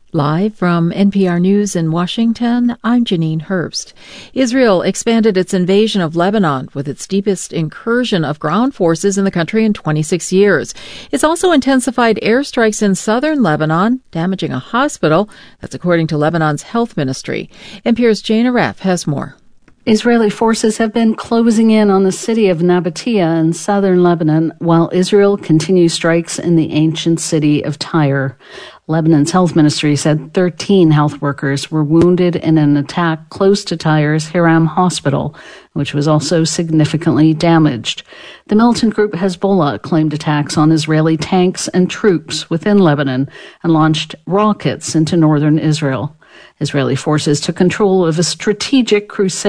Live from NPR News in Washington, I'm Janine Herbst. Israel expanded its invasion of Lebanon with its deepest incursion of ground forces in the country in 26 years. It's also intensified airstrikes in southern Lebanon, damaging a hospital. That's according to Lebanon's health ministry. NPR's Jane Aref has more. Israeli forces have been closing in on the city of Nabatea in southern Lebanon, while Israel continues strikes in the ancient city of Tyre. Lebanon's health ministry said 13 health workers were wounded in an attack close to Tyre's Hiram Hospital, which was also significantly damaged. The militant group Hezbollah claimed attacks on Israeli tanks and troops within Lebanon and launched rockets into northern Israel. Israeli forces took control of a strategic crusade